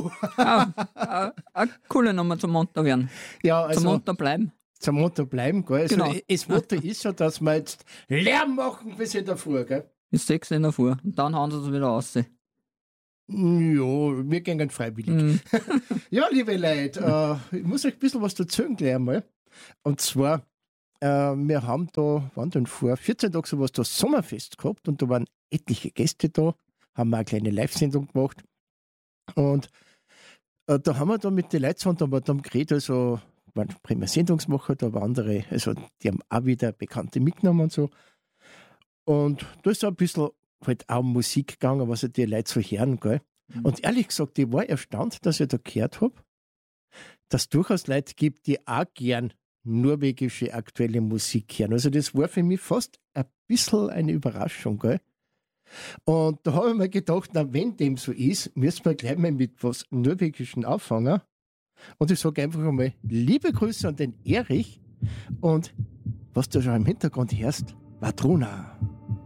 Eine coole Nummer zum Munter werden. Ja, also Zum Munter bleiben. zum Motto bleiben, gell? Also Genau. das Motto ist ja, dass wir jetzt Lärm machen bis in der Früh, gell? Bis 6 in der Früh. Und dann hauen sie es wieder raus. Ja, wir gehen freiwillig. Ja, liebe Leute, ich muss euch ein bisschen was erzählen gleich einmal. Und zwar, wir haben da, wann denn vor 14 Tagen sowas, das Sommerfest gehabt und da waren etliche Gäste da, haben wir eine kleine Live-Sendung gemacht. Und da haben wir da mit den Leuten da haben wir dann geredet, also waren prima Sendungsmacher, da waren andere, also die haben auch wieder Bekannte mitgenommen und so. Und da ist so ein bisschen halt auch um Musik gegangen, was die Leute so hören, gell. Und ehrlich gesagt, ich war erstaunt, dass ich da gehört habe, dass es durchaus Leute gibt, die auch gern norwegische aktuelle Musik hören. Also das war für mich fast ein bisschen eine Überraschung, gell. Und da habe ich mir gedacht, na, wenn dem so ist, müssen wir gleich mal mit was Norwegischen anfangen. Und ich sage einfach einmal, liebe Grüße an den Erich und was du schon im Hintergrund hörst, Vadruna.